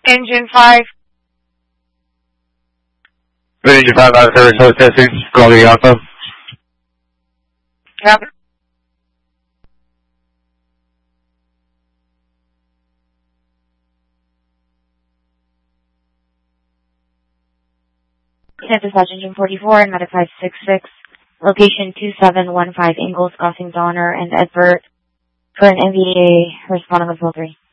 Engine 5. Engine 5 out of service, hold testing. Call the Alpha. Yep. Dispatch Engine 44 and Medic 566. Location 2715 Ingalls, crossing Donner and Edward for an NVDA responding with 3.